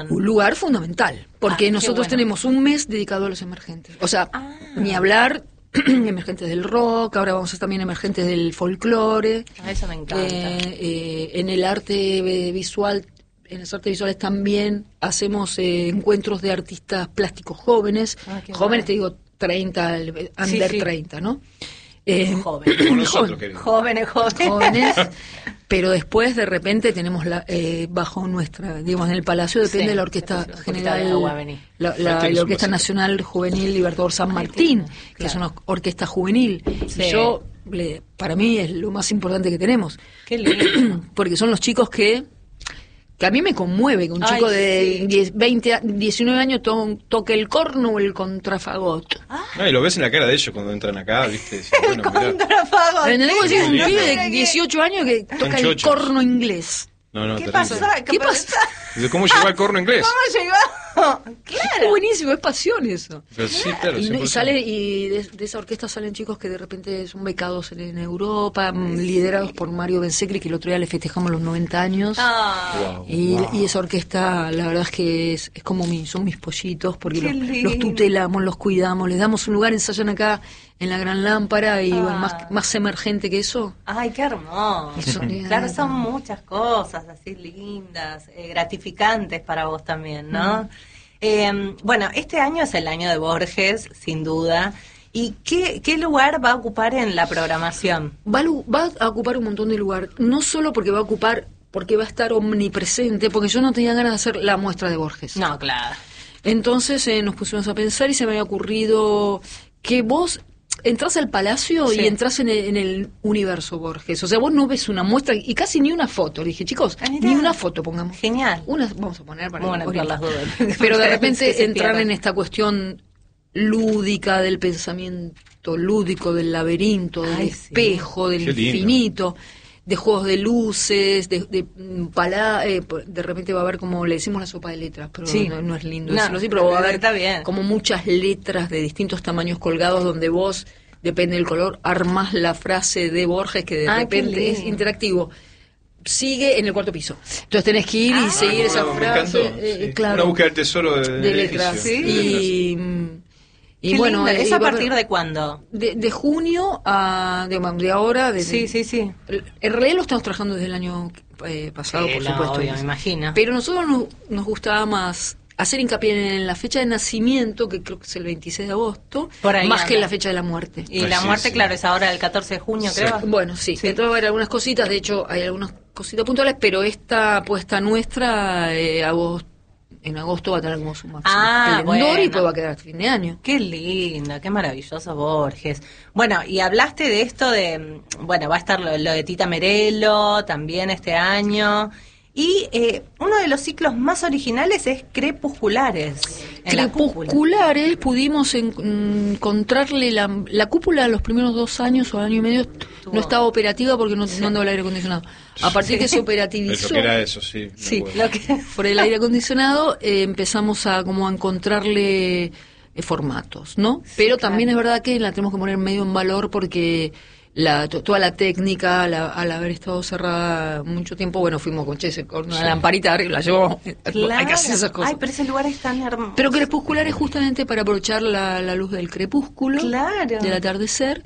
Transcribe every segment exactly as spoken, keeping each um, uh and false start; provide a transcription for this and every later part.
Un lugar fundamental, porque ah, nosotros bueno. tenemos un mes dedicado a los emergentes. O sea, ah. ni hablar emergentes del rock, ahora vamos a también emergentes del folclore. Ah, eso me encanta. Eh, eh, en el arte visual, en las artes visuales también hacemos eh, encuentros de artistas plásticos jóvenes. Ah, qué jóvenes, bueno. te digo, treinta, under Sí, sí. treinta, ¿no? Eh, Jóvenes. Como nosotros, querido. Jóvenes, jóvenes. jóvenes, pero después de repente tenemos la, eh, bajo nuestra, digamos, en el Palacio depende Sí, de la Orquesta se puso un General, poquito de agua, vení. la, la- Ahí la tenés un Orquesta vasito. Nacional Juvenil Libertador San Ahí Martín, tenés, que es claro. una orquesta juvenil. Sí. Y yo, le- para mí es lo más importante que tenemos, Qué lindo. porque son los chicos que que a mí me conmueve que un Ay, chico de sí. diez, veinte, a- diecinueve años to- toque el corno o el contrafagot. No, y lo ves en la cara de ellos cuando entran acá, ¿viste? Decís, bueno, mirá. Contrafago. ¿Entendés? Vos decís, un lindo. pibe de dieciocho años que toca el chochos. corno inglés. No, no, ¿Qué terrible. pasó? ¿Qué pasa? Dice, ¿cómo llegó al corno inglés? ¿Cómo llegó? Es Claro. buenísimo, es pasión eso. Pero sí, claro, Y, no- y cien por ciento. sale y de, de esa orquesta salen chicos que de repente son becados en, en Europa, mm, liderados por Mario Bensecli, que el otro día le festejamos los noventa años. Ah, Wow. Y, Wow. y esa orquesta, la verdad es que es, es como mi, son mis pollitos, porque Qué los, lindo. los tutelamos, los cuidamos, les damos un lugar, ensayan acá en la Gran Lámpara, y Ah. bueno, más, más emergente que eso. Ay, qué hermoso. Eso, Claro, son muchas cosas así lindas, eh, gratificantes para vos también, ¿no? Eh, bueno, este año es el año de Borges, sin duda. ¿Y qué, qué lugar va a ocupar en la programación? Va a, lu- va a ocupar un montón de lugar, no solo porque va a ocupar, porque va a estar omnipresente, porque yo no tenía ganas de hacer la muestra de Borges. No, claro. Entonces eh, nos pusimos a pensar y se me había ocurrido que vos entras al Palacio Sí. y entras en el, en el universo Borges. O sea, vos no ves una muestra y casi ni una foto. Le dije, chicos, Ah, mirá. ni una foto pongamos. Genial. Una vamos a poner para Bueno, por ahorita. las dudas. Pero de Que repente se entrar pierdan. en esta cuestión lúdica del pensamiento lúdico, del laberinto, del Ay, sí. espejo, del Qué lindo. infinito, de juegos de luces, de, de, mm, pala- eh, de repente va a haber, como le decimos, la sopa de letras, pero Sí. no, no es lindo No, decirlo así, pero va a haber está bien. como muchas letras de distintos tamaños colgados donde vos, depende del color, armás la frase de Borges que de Ah, qué repente es lindo. interactivo. Sigue en el cuarto piso. Entonces tenés que ir y Ah, seguir esa me frase. encantó, eh, sí. claro, Una búsqueda del tesoro de, de letras. Sí. Y, y Qué bueno, lindo. eh, ¿Eso a y va a partir haber- de cuándo? de, de junio a de, de ahora. De, Sí, sí, sí. En realidad lo estamos trabajando desde el año eh, pasado, Sí, por no, supuesto. obvio, me imagino. Pero nosotros nos, nos gustaba más hacer hincapié en la fecha de nacimiento, que creo que es el veintiséis de agosto, Por ahí más anda. que en la fecha de la muerte. Y Ay, la sí, muerte, sí. claro, es ahora el catorce de junio, Sí. creo. Bueno, sí, Sí. entonces va a haber algunas cositas, de hecho hay algunas cositas puntuales, pero esta apuesta nuestra, eh, agosto, en agosto va a tener como su máximo Ah, esplendor y bueno. después va a quedar hasta fin de año. Qué lindo, qué maravilloso Borges. Bueno, y hablaste de esto de, bueno, va a estar lo, lo de Tita Merelo también este año. Y eh, uno de los ciclos más originales es Crepusculares. en la cúpula. Crepusculares pudimos en- encontrarle la, la cúpula los primeros dos años o año y medio no estaba operativa porque no, no andaba el aire acondicionado. A partir que se Eso operativizó que era eso, sí. me sí, acuerdo. Lo que- por el aire acondicionado eh, empezamos a como a encontrarle eh, formatos, ¿no? Pero claro. también es verdad que la tenemos que poner medio en valor porque la, to- toda la técnica, la- al haber estado cerrada mucho tiempo, bueno, fuimos con Chese, con una Sí. lamparita arriba, la llevamos, Claro. hay que hacer esas cosas. Ay, pero ese lugar es tan hermoso. Pero crepuscular es justamente para aprovechar la, la luz del crepúsculo, Claro. del atardecer,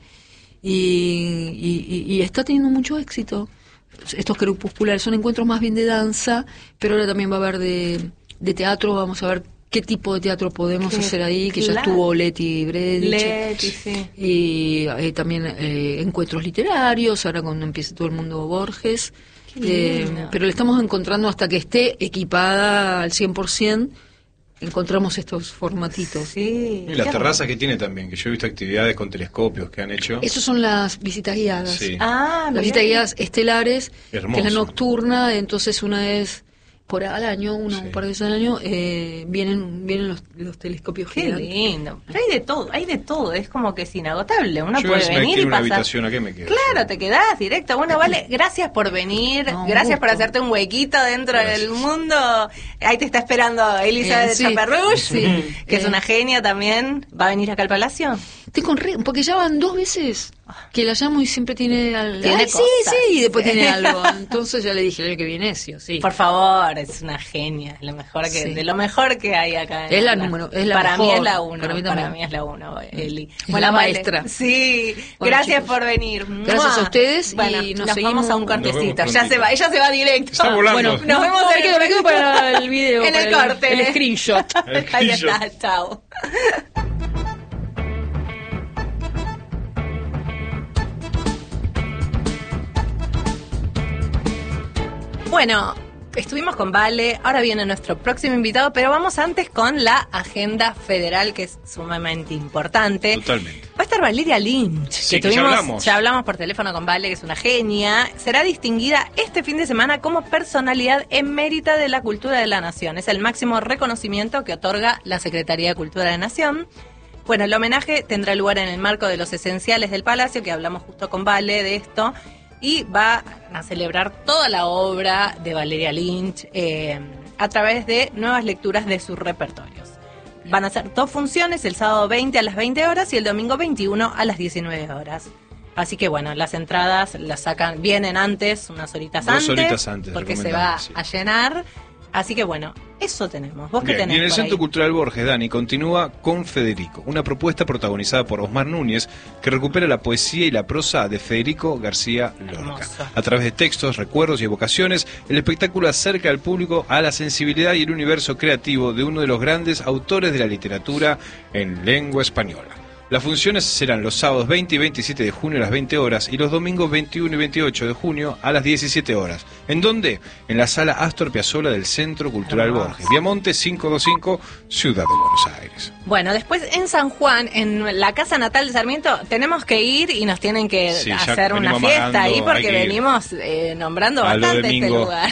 y, y- y- y está teniendo mucho éxito. Estos crepusculares son encuentros más bien de danza, pero ahora también va a haber de, de teatro, vamos a ver qué tipo de teatro podemos Qué- hacer ahí, que ya claro. estuvo Leti Bredich. Leti, sí. Y eh, también eh, encuentros literarios, ahora cuando empiece todo el mundo Borges. Qué Eh, lindo. pero le estamos encontrando hasta que esté equipada al cien por ciento, encontramos estos formatitos. Sí. Y las Qué terrazas que tiene también, que yo he visto actividades con telescopios que han hecho. Esas son las visitas guiadas. Sí. Ah, Las mirá. visitas guiadas estelares, Hermoso. que es la nocturna, entonces una vez por al año, una Sí. un par de veces al año, eh, vienen vienen los, los telescopios Qué gigantes. lindo. Pero hay de todo, hay de todo. Es como que es inagotable. Uno Yo puede si me venir y quiero una pasar. habitación, ¿a qué me quedo? Claro, te quedás directo. Bueno, vale, gracias por venir, No, un gracias por gusto. hacerte un huequito dentro Gracias. del mundo. Ahí te está esperando Elizabeth Eh, sí, Chaperrouche, sí. que es Eh. una genia también. ¿Va a venir acá al Palacio? Estoy con re, porque ya van dos veces que la llamo y siempre tiene algo. Tiene Ay, sí, cosas. sí, y después tiene algo. Entonces ya le dije el año que viene, sí o sí. Por favor, es una genia, es lo mejor que, Sí. de lo mejor que hay acá. en Es la la- número, es la para mejor. mí es la uno, Para mí para también. mí es la uno, Eli. Es la Vale. maestra. Sí, Bueno, gracias chicos, por venir. gracias ¡Mua! a ustedes Bueno, y nos nos seguimos. vamos a un Nos vemos cortecito. Ya prontito. se va, ella se va directo. Está volando. Bueno, Nos no, vemos no, en me quedo, me quedo para el video. En el para corte. El screenshot. El Ahí screenshot. está, chao. Bueno, estuvimos con Vale, ahora viene nuestro próximo invitado, pero vamos antes con la agenda federal, que es sumamente importante. Totalmente. Va a estar Valeria Lynch, Sí, que que ya tuvimos, hablamos. ya hablamos por teléfono con Vale, que es una genia. Será distinguida este fin de semana como personalidad emérita de la cultura de la nación. Es el máximo reconocimiento que otorga la Secretaría de Cultura de la Nación. Bueno, el homenaje tendrá lugar en el marco de los esenciales del Palacio, que hablamos justo con Vale de esto, y va a celebrar toda la obra de Valeria Lynch eh, a través de nuevas lecturas de sus repertorios. Van a ser dos funciones, el sábado veinte a las veinte horas y el domingo veintiuno a las diecinueve horas. Así que bueno, las entradas las sacan, vienen antes, unas horitas Dos antes, horitas antes, porque se va recomendamos, sí. a llenar. Así que bueno, eso tenemos. ¿Vos qué Bien, tenés y en el por Centro ahí? Cultural Borges, Dani, continúa con Federico, una propuesta protagonizada por Osmar Núñez que recupera la poesía y la prosa de Federico García Lorca. Hermoso. A través de textos, recuerdos y evocaciones, el espectáculo acerca al público a la sensibilidad y el universo creativo de uno de los grandes autores de la literatura en lengua española. Las funciones serán los sábados veinte y veintisiete de junio a las veinte horas y los domingos veintiuno y veintiocho de junio a las diecisiete horas. ¿En dónde? En la sala Astor Piazzolla del Centro Cultural Hermoso. Borges, Viamonte quinientos veinticinco, Ciudad de Buenos Aires. Bueno, después en San Juan, en la casa natal de Sarmiento, tenemos que ir y nos tienen que Sí, ya hacer una venimos fiesta amagando, ahí porque hay que ir. venimos eh, nombrando A lo bastante de este Mingo. lugar.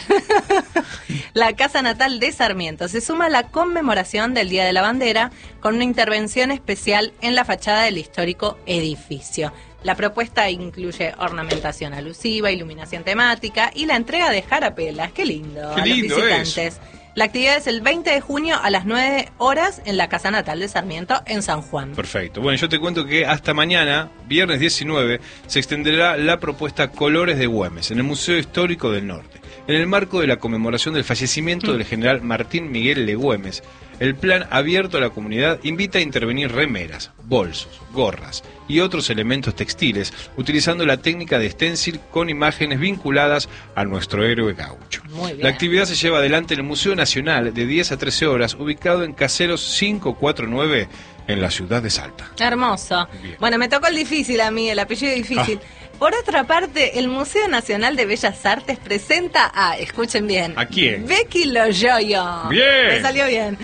La casa natal de Sarmiento se suma a la conmemoración del Día de la Bandera con una intervención especial en la fachada del histórico edificio. La propuesta incluye ornamentación alusiva, iluminación temática y la entrega de jarapelas. ¡Qué lindo! Qué a lindo los visitantes. eso. La actividad es el veinte de junio a las nueve horas en la casa natal de Sarmiento en San Juan. Perfecto. Bueno, yo te cuento que hasta mañana, viernes diecinueve, se extenderá la propuesta Colores de Güemes en el Museo Histórico del Norte. En el marco de la conmemoración del fallecimiento del general Martín Miguel de Güemes, el plan abierto a la comunidad invita a intervenir remeras, bolsos, gorras y otros elementos textiles, utilizando la técnica de stencil con imágenes vinculadas a nuestro héroe gaucho. Muy bien. La actividad se lleva adelante en el Museo Nacional de diez a trece horas, ubicado en Caseros quinientos cuarenta y nueve, en la ciudad de Salta. Hermoso. Bien. Bueno, me tocó el difícil a mí, el apellido difícil. Por otra parte, el Museo Nacional de Bellas Artes presenta a, escuchen bien, ¿A quién? Becky Loyoyo. Bien. Me salió bien.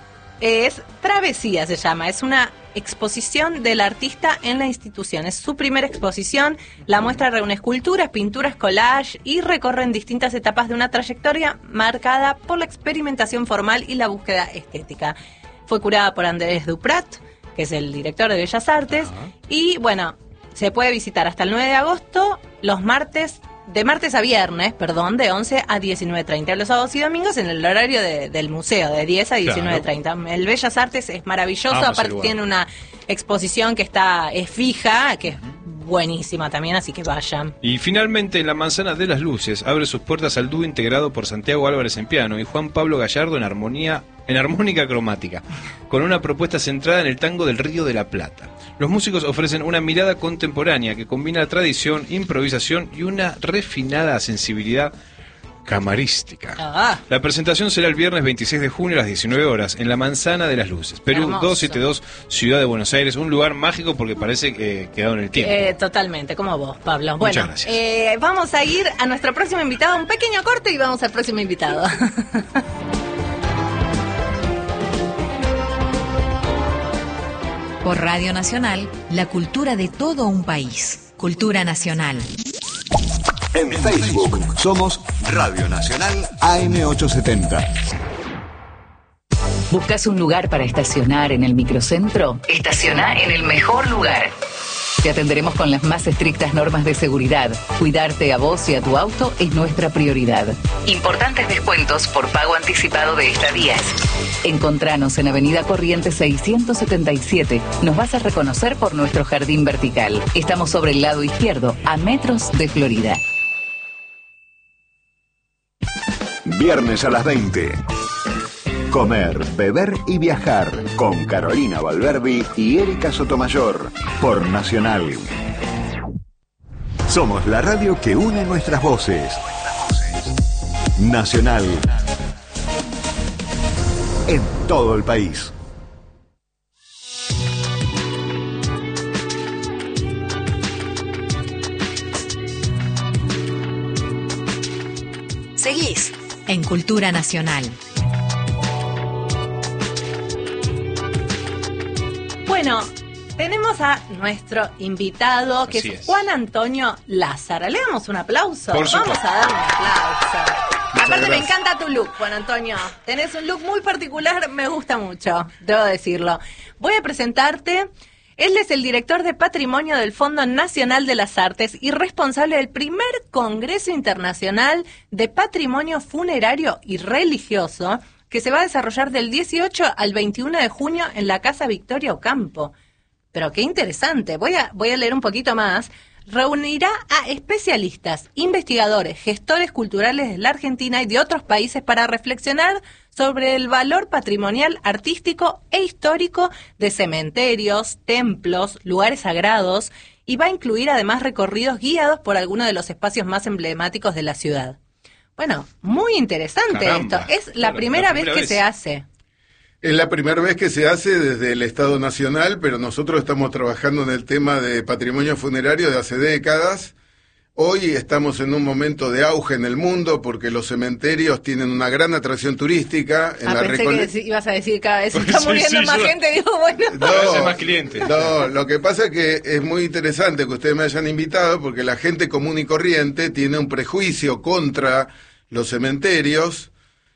Es Travesía, se llama. Es una exposición del artista en la institución. Es su primera exposición. La muestra reúne esculturas, pinturas, collage y recorre en distintas etapas de una trayectoria marcada por la experimentación formal y la búsqueda estética. Fue curada por Andrés Duprat, que es el director de Bellas Artes. Ajá. Y bueno, se puede visitar hasta el nueve de agosto, los martes, de martes a viernes, perdón, de once a diecinueve treinta. Los sábados y domingos en el horario de- del museo, de diez a diecinueve treinta. El Bellas Artes es maravilloso, Amo ese aparte lugar. tiene una exposición que está es fija, que es buenísima también, así que vayan. Y finalmente, La Manzana de las Luces abre sus puertas al dúo integrado por Santiago Álvarez en piano y Juan Pablo Gallardo en armonía, en armónica cromática, con una propuesta centrada en el tango del Río de la Plata. Los músicos ofrecen una mirada contemporánea que combina tradición, improvisación y una refinada sensibilidad camarística. Ah. La presentación será el viernes veintiséis de junio a las diecinueve horas en La Manzana de las Luces, Perú Hermoso. doscientos setenta y dos, Ciudad de Buenos Aires, un lugar mágico porque parece que quedado en el tiempo. Eh, totalmente, como vos, Pablo. Muchas Bueno, gracias. eh, vamos a ir a nuestro próximo invitado, un pequeño corte y vamos al próximo invitado. Por Radio Nacional, la cultura de todo un país. Cultura Nacional. En Facebook somos Radio Nacional A M ochocientos setenta. ¿Buscas un lugar para estacionar en el microcentro? Estaciona en el mejor lugar. Te atenderemos con las más estrictas normas de seguridad. Cuidarte a vos y a tu auto es nuestra prioridad. Importantes descuentos por pago anticipado de estadías. Encontranos en Avenida Corrientes seiscientos setenta y siete. Nos vas a reconocer por nuestro jardín vertical. Estamos sobre el lado izquierdo, a metros de Florida. Viernes a las veinte. Comer, beber y viajar con Carolina Valverdi y Erika Sotomayor por Nacional. Somos la radio que une nuestras voces. Nacional. En todo el país. Seguís en Cultura Nacional. Bueno, tenemos a nuestro invitado, que Así es, es. Juan Antonio Lázara. Le damos un aplauso. Por Vamos supuesto. a darle un aplauso. Muchas Aparte me gracias. encanta tu look, Juan Antonio. Tenés un look muy particular, me gusta mucho, debo decirlo. Voy a presentarte. Él es el director de Patrimonio del Fondo Nacional de las Artes y responsable del primer Congreso Internacional de Patrimonio Funerario y Religioso, que se va a desarrollar del dieciocho al veintiuno de junio en la Casa Victoria Ocampo. Pero qué interesante, voy a, voy a leer un poquito más. Reunirá a especialistas, investigadores, gestores culturales de la Argentina y de otros países para reflexionar sobre el valor patrimonial, artístico e histórico de cementerios, templos, lugares sagrados, y va a incluir además recorridos guiados por algunos de los espacios más emblemáticos de la ciudad. Bueno, muy interesante. Caramba, esto. Es la claro, primera la vez primera que vez. se hace. Es la primera vez que se hace desde el Estado Nacional, pero nosotros estamos trabajando en el tema de patrimonio funerario de hace décadas. Hoy estamos en un momento de auge en el mundo porque los cementerios tienen una gran atracción turística. En Ah, la pensé Recole- que ibas a decir cada vez está Sí, muriendo sí, más yo- gente. Digo, bueno. Cada vez hay más clientes. No, lo que pasa es que es muy interesante que ustedes me hayan invitado porque la gente común y corriente tiene un prejuicio contra los cementerios.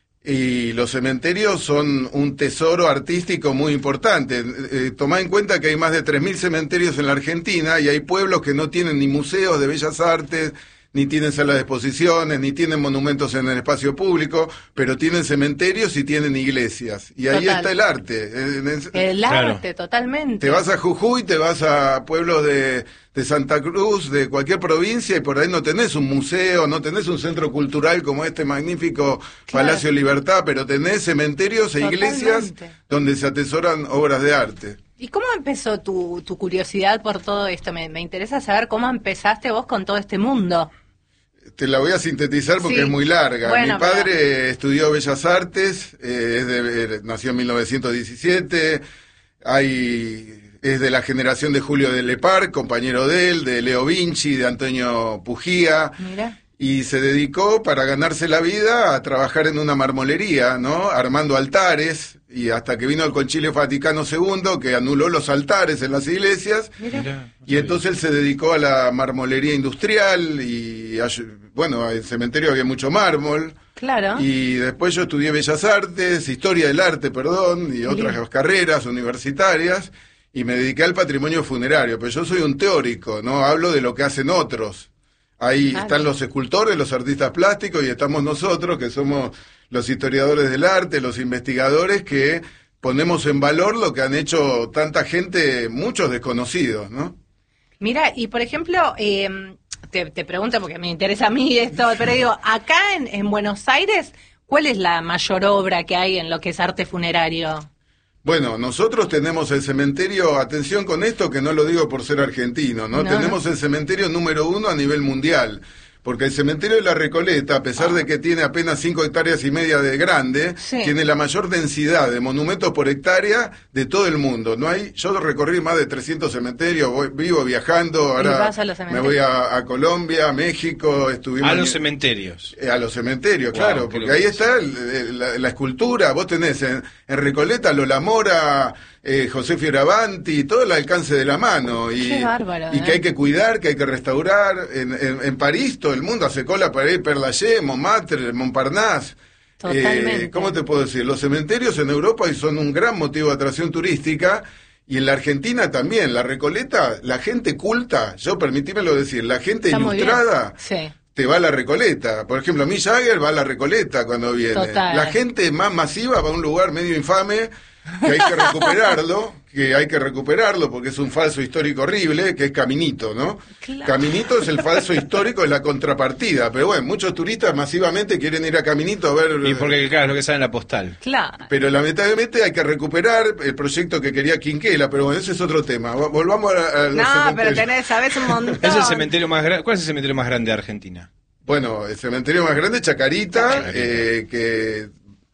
Y los cementerios son un tesoro artístico muy importante. Eh, tomá en cuenta que hay más de tres mil cementerios en la Argentina y hay pueblos que no tienen ni museos de bellas artes, ni tienen salas de exposiciones, ni tienen monumentos en el espacio público, pero tienen cementerios y tienen iglesias. Y ahí Total. está el arte. Eh, en el- El Claro. arte, totalmente. te vas a Jujuy, te vas a pueblos de, de Santa Cruz, de cualquier provincia, y por ahí no tenés un museo, no tenés un centro cultural como este magnífico Claro. Palacio Libertad, pero tenés cementerios e iglesias Totalmente. donde se atesoran obras de arte. ¿Y cómo empezó tu, tu curiosidad por todo esto? Me, me interesa saber cómo empezaste vos con todo este mundo. Te la voy a sintetizar porque Sí. es muy larga. Bueno, Mi padre pero- estudió Bellas Artes, eh, es de- eh, nació en mil novecientos diecisiete, hay, es de la generación de Julio de Lepar, compañero de él, de Leo Vinci, de Antonio Pugía, Mira. y se dedicó para ganarse la vida a trabajar en una marmolería, ¿no? Armando altares, y hasta que vino el Concilio Vaticano segundo, que anuló los altares en las iglesias, Mirá, y entonces él se dedicó a la marmolería industrial y, a- bueno, en el cementerio había mucho mármol. Claro. Y después yo estudié Bellas Artes, Historia del Arte, perdón, y otras Bien. carreras universitarias, y me dediqué al patrimonio funerario. Pero yo soy un teórico, ¿no? Hablo de lo que hacen otros. Ahí Ah, están bien. los escultores, los artistas plásticos, y estamos nosotros, que somos los historiadores del arte, los investigadores, que ponemos en valor lo que han hecho tanta gente, muchos desconocidos, ¿no? Mira, y por ejemplo, eh, te, te pregunto porque me interesa a mí esto, pero digo, acá en, en Buenos Aires, ¿cuál es la mayor obra que hay en lo que es arte funerario? Bueno, nosotros tenemos el cementerio, atención con esto que no lo digo por ser argentino, ¿no? No, tenemos no. el cementerio número uno a nivel mundial, porque el cementerio de La Recoleta, a pesar de que tiene apenas cinco hectáreas y media de grande, Sí. tiene la mayor densidad de monumentos por hectárea de todo el mundo. No hay, yo recorrí más de trescientos cementerios, voy, vivo viajando, ahora vas a los me cementerios? voy a, a Colombia, a México, estuvimos A en- los cementerios. eh, a los cementerios, Wow, claro, qué porque loco ahí eso. está el- el- la, la escultura, vos tenés en, en Recoleta Lola Mora, eh, José Fioravanti, todo el alcance de la mano, y, Qué bárbaro, y ¿eh? que hay que cuidar, que hay que restaurar. En, en, en París todo el mundo hace cola para ir Père Lachaise, Montmartre, Montparnasse. Totalmente. Eh, ¿Cómo te puedo decir? Los cementerios en Europa hoy son un gran motivo de atracción turística. Y en la Argentina también, la Recoleta, la gente culta, yo permitímelo decir, la gente Está muy ilustrada bien. Sí. te va a la Recoleta. Por ejemplo, Mick Jagger va a la Recoleta cuando viene. Total. La gente más masiva va a un lugar medio infame que hay que recuperarlo, que hay que recuperarlo porque es un falso histórico horrible, que es Caminito, ¿no? Claro. Caminito es el falso histórico, es la contrapartida, pero bueno, muchos turistas masivamente quieren ir a Caminito a ver... Y porque, claro, es lo que sale en la postal. Claro. Pero lamentablemente hay que recuperar el proyecto que quería Quinquela, pero bueno, ese es otro tema. Volvamos a, a los No, cementerios. pero tenés, sabés un montón. Es el cementerio más grande. ¿Cuál es el cementerio más grande de Argentina? Bueno, el cementerio más grande es Chacarita, Chacarita. Eh, que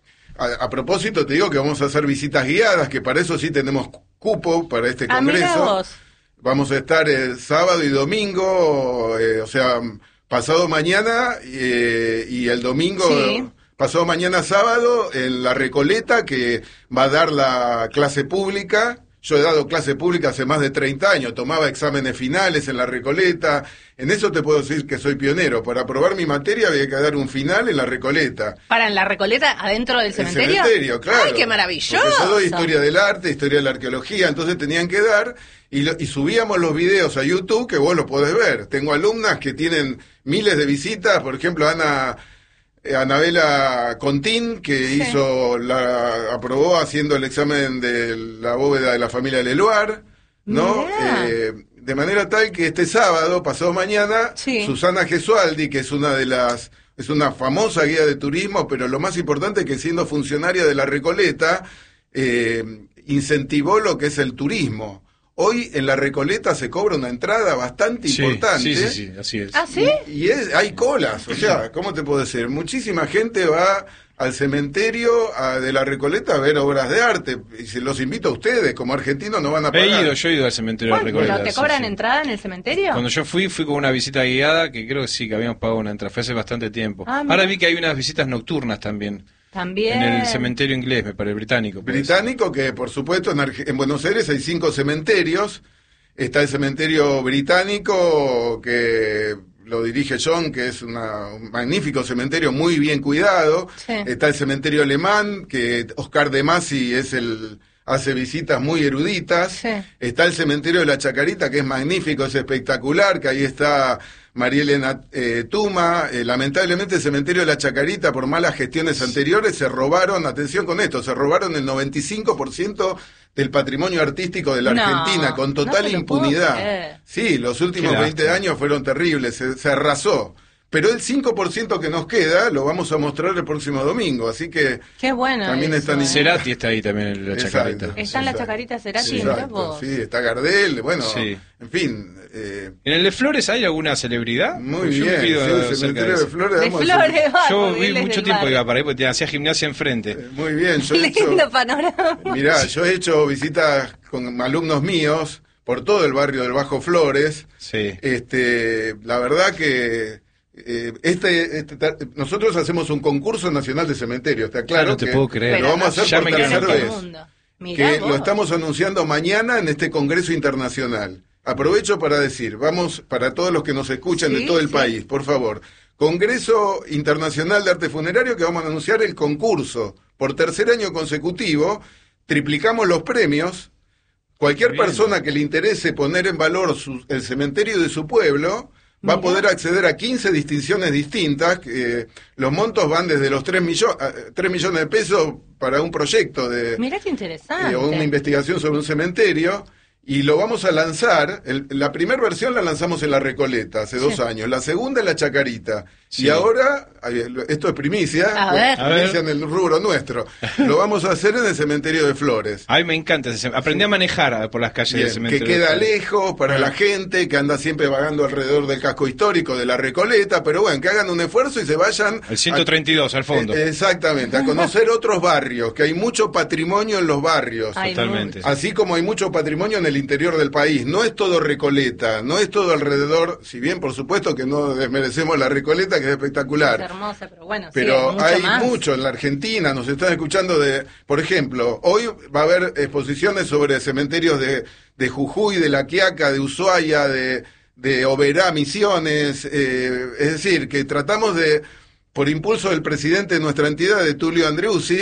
a, a propósito te digo que vamos a hacer visitas guiadas, que para eso sí tenemos cupo para este Ah, mirá congreso. vos. Vamos a estar el sábado y domingo, eh, o sea, pasado mañana eh, y el domingo, Sí. pasado mañana sábado, en la Recoleta, que va a dar la clase pública. Yo he dado clase pública hace más de treinta años, tomaba exámenes finales en la Recoleta. En eso te puedo decir que soy pionero. Para aprobar mi materia había que dar un final en la Recoleta. ¿Para en la Recoleta adentro del El cementerio? cementerio, claro. ¡Ay, qué maravilloso! Porque yo doy historia del arte, historia de la arqueología, entonces tenían que dar, y, lo- y subíamos los videos a YouTube que vos los podés ver. Tengo alumnas que tienen miles de visitas, por ejemplo, Ana... eh, Anabela Contín, que Sí. hizo la aprobó haciendo el examen de la bóveda de la familia Leluar, ¿no? Mirá. Eh, de manera tal que este sábado, pasado mañana, Sí. Susana Gesualdi, que es una de las es una famosa guía de turismo, pero lo más importante es que siendo funcionaria de la Recoleta, eh, incentivó lo que es el turismo. Hoy en la Recoleta se cobra una entrada bastante Sí, importante. sí, sí, sí, así es. ¿Ah, sí? Y es, hay colas, o sea, ¿cómo te puedo decir? Muchísima gente va al cementerio a- de la Recoleta a ver obras de arte. Y se los invito a ustedes, como argentinos no van a He pagar. ido, yo he ido al cementerio de ¿Cuál? Recoleta. ¿Pero te sí, cobran sí. entrada en el cementerio? Cuando yo fui, fui con una visita guiada que creo que sí, que habíamos pagado una entrada. Fue hace bastante tiempo. Ah, mira. Ahora vi que hay unas visitas nocturnas también. También. En el cementerio inglés, me parece, británico. parece. Británico, que por supuesto en, Arge- en Buenos Aires hay cinco cementerios. Está el cementerio británico, que lo dirige John, que es una- un magnífico cementerio muy bien cuidado. Sí. Está el cementerio alemán, que Oscar de Masi es el hace visitas muy eruditas. Sí. Está el cementerio de la Chacarita, que es magnífico, es espectacular, que ahí está María Elena eh, Tuma. Eh, lamentablemente el cementerio de la Chacarita, por malas gestiones anteriores, se robaron, atención con esto, se robaron el noventa y cinco por ciento del patrimonio artístico de la No, Argentina, con no total te lo puedo impunidad. creer. Sí, los últimos Qué veinte lástima. años fueron terribles, se, se arrasó. Pero el cinco por ciento que nos queda lo vamos a mostrar el próximo domingo, así que Qué bueno. También eso, están ¿eh? Cerati está ahí también en la Exacto. chacarita. Está en la Exacto. Chacarita Cerati, Sí, mirá exacto, vos. sí, está Gardel, bueno, Sí. en fin. eh, ¿En el de Flores hay alguna celebridad? muy Porque yo bien, me pido sí, cerca el de cementerio eso. de Flores. De vamos a- Flores, va, Yo porque vi él es mucho del tiempo que barrio. iba para ahí porque hacía gimnasia enfrente. Eh, Muy bien, yo he hecho, Lindo panorama. mirá, yo he hecho visitas con alumnos míos por todo el barrio del Bajo Flores. Sí. Este, la verdad que eh, este, este ta- nosotros hacemos un concurso nacional de cementerios, está claro. no te que puedo creer. Lo vamos a hacer Ya por me tercera quedé vez. loco. Mundo. Mirá Que vos. lo estamos anunciando mañana en este Congreso Internacional. Aprovecho para decir, vamos, para todos los que nos escuchan Sí, de todo el sí. país, por favor, Congreso Internacional de Arte Funerario, que vamos a anunciar el concurso por tercer año consecutivo, triplicamos los premios. Cualquier Bien. persona que le interese poner en valor su- el cementerio de su pueblo va a Mirá. poder acceder a quince distinciones distintas. Que, los montos van desde los tres millones de pesos para un proyecto de, Mirá qué interesante. eh, o una investigación sobre un cementerio, y lo vamos a lanzar. El- la primera versión la lanzamos en La Recoleta hace dos años, la segunda en La Chacarita, Sí. y ahora, ay, esto es primicia, A ver. A ver. primicia en el rubro nuestro, lo vamos a hacer en el cementerio de Flores. A mí me encanta ese cem- Aprendí a manejar por las calles Bien, del cementerio. que queda de Flores. lejos para Ah. la gente que anda siempre vagando alrededor del casco histórico de La Recoleta, pero bueno, que hagan un esfuerzo y se vayan El ciento treinta y dos al fondo. Eh, exactamente, a conocer otros barrios, que hay mucho patrimonio en los barrios. Ay, Totalmente. Así como hay mucho patrimonio en el interior del país. No es todo Recoleta, no es todo alrededor, si bien por supuesto que no desmerecemos la Recoleta, que es espectacular. Es hermosa, pero bueno, sí, Pero mucho hay más. mucho en la Argentina, nos están escuchando de, por ejemplo, hoy va a haber exposiciones sobre cementerios de, de Jujuy, de La Quiaca, de Ushuaia, de, de Oberá, Misiones, eh, es decir, que tratamos de, por impulso del presidente de nuestra entidad, de Tulio Andreusi,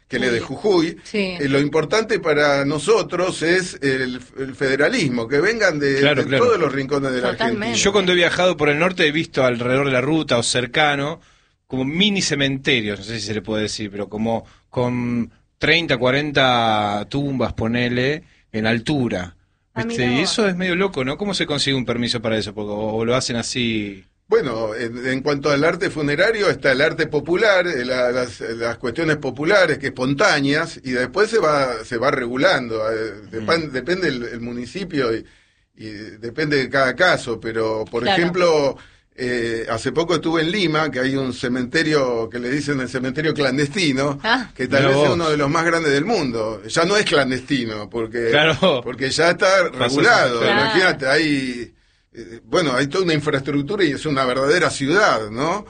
que él es de Jujuy. Sí. Eh, lo importante para nosotros es el, el federalismo, que vengan de, Claro, de claro. todos los rincones de la Totalmente. Argentina. Yo cuando he viajado por el norte he visto alrededor de la ruta o cercano como mini cementerios, no sé si se le puede decir, pero como con treinta, cuarenta tumbas, ponele, en altura. Ah, ¿Viste? mirá Y vos. eso es medio loco, ¿no? ¿Cómo se consigue un permiso para eso? Porque, o, o lo hacen así... Bueno, en, en cuanto al arte funerario está el arte popular, eh, la- las, las cuestiones populares, que espontáneas, y después se va se va regulando. eh, depan- Mm. Depende el, el municipio y, y depende de cada caso, pero por Claro. ejemplo, eh, hace poco estuve en Lima, que hay un cementerio que le dicen el cementerio clandestino, Ah. que tal Mirá vez es vos. uno de los más grandes del mundo. Ya no es clandestino, porque, Claro. porque ya está regulado. Claro. Imagínate, hay... Eh, bueno, hay toda una infraestructura y es una verdadera ciudad, ¿no?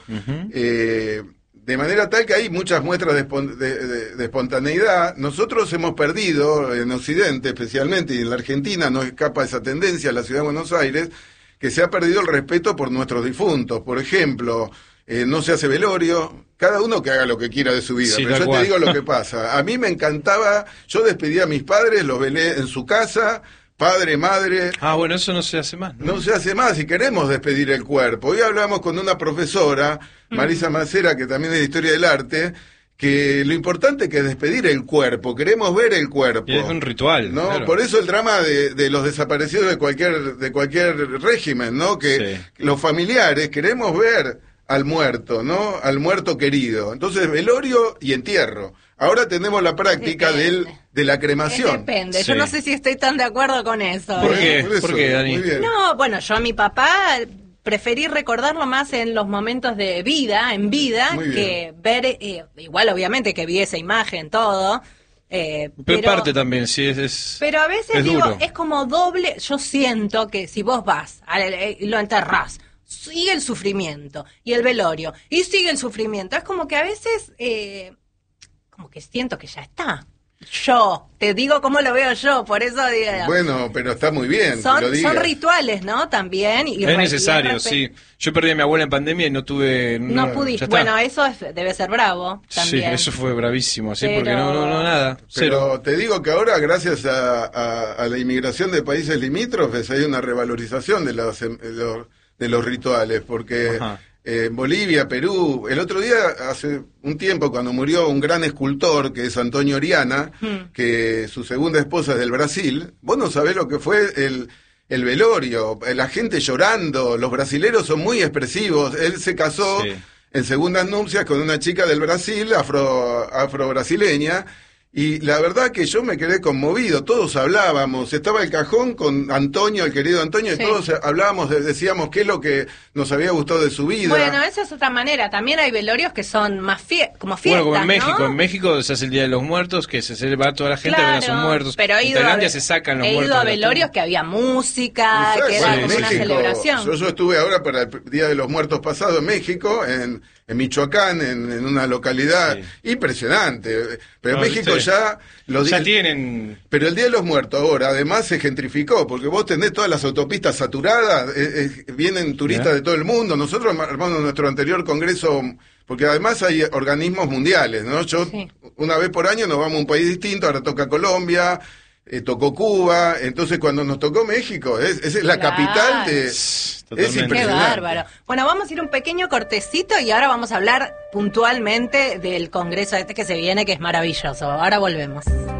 Eh, de manera tal que hay muchas muestras de, espon- de- de- de espontaneidad. Nosotros hemos perdido, en Occidente especialmente, y en la Argentina no escapa esa tendencia, en la ciudad de Buenos Aires, que se ha perdido el respeto por nuestros difuntos. Por ejemplo, eh, no se hace velorio, cada uno que haga lo que quiera de su vida. Sí, Pero tal yo cual. te digo lo que pasa. A mí me encantaba, yo despedí a mis padres, los velé en su casa, padre, madre. Ah, bueno, eso no se hace más, ¿no? No se hace más y queremos despedir el cuerpo. Hoy hablamos con una profesora, Marisa Macera, que también es de Historia del Arte, que lo importante que es despedir el cuerpo, queremos ver el cuerpo. Y es un ritual, ¿No? claro. Por eso el drama de, de los desaparecidos de cualquier, de cualquier régimen, ¿no? Que Sí. los familiares queremos ver al muerto, ¿no? Al muerto querido. Entonces, velorio y entierro. Ahora tenemos la práctica Depende. del, de la cremación. Depende, Sí. yo no sé si estoy tan de acuerdo con eso. ¿Por ¿eh? qué? Por eso, ¿Por qué, Dani? muy bien. No, bueno, yo a mi papá preferí recordarlo más en los momentos de vida, en vida, Muy bien. que ver, eh, igual obviamente que vi esa imagen, todo. eh, Pero, parte también, sí, es... es Pero a veces es digo, duro. es como doble, yo siento que si vos vas al- eh, y lo enterrás, sigue el sufrimiento y el velorio, y sigue el sufrimiento, es como que a veces, eh, como que siento que ya está. Yo, te digo cómo lo veo yo, por eso digo, Bueno, pero está muy bien. que son, lo digas. son rituales, ¿no? También. Y Es re- necesario, y es respe- sí. Yo perdí a mi abuela en pandemia y no tuve... No ya pudiste. está. Bueno, eso es- debe ser bravo Sí, también. eso fue bravísimo, sí, Pero- porque no, no, no, nada, cero. Pero te digo que ahora, gracias a, a- a la inmigración de países limítrofes, hay una revalorización de los, em, de los, de los rituales, porque Ajá. eh, en Bolivia, Perú, el otro día, hace un tiempo, cuando murió un gran escultor, que es Antonio Oriana, Hmm. que su segunda esposa es del Brasil, vos no sabés lo que fue el... El velorio, la gente llorando, los brasileros son muy expresivos. Él se casó Sí. en segundas nupcias con una chica del Brasil, afro, afro-brasileña, y la verdad que yo me quedé conmovido, todos hablábamos, estaba el cajón con Antonio, el querido Antonio, Sí. y todos hablábamos, de- decíamos qué es lo que nos había gustado de su vida. Bueno, esa es otra manera. También hay velorios que son más fie como fiestas, Bueno, como en México, ¿no? en México se hace el Día de los Muertos, que se celebra toda la gente a ver a sus muertos. Pero he en ido a Tailandia ve- se sacan los he muertos. ido a de la velorios tumba. que había música, Exacto. que era Bueno, como en una México, celebración. Yo, yo estuve ahora para el Día de los Muertos pasado en México, en, en Michoacán, en, en una localidad Sí. impresionante. Pero No, en México sí. ya... Los Ya días- tienen... Pero el Día de los Muertos ahora, además, se gentrificó, porque vos tenés todas las autopistas saturadas, eh, eh, vienen turistas Ya. de todo el mundo. Nosotros armamos nuestro anterior congreso, porque además hay organismos mundiales, ¿no? Yo, Sí. una vez por año nos vamos a un país distinto, ahora toca Colombia, eh, tocó Cuba, entonces cuando nos tocó México, es, esa es la Claro. capital de... Totalmente. Es Qué impresionante. bárbaro. Bueno, vamos a ir un pequeño cortecito y ahora vamos a hablar puntualmente del congreso este que se viene, que es maravilloso. Ahora volvemos.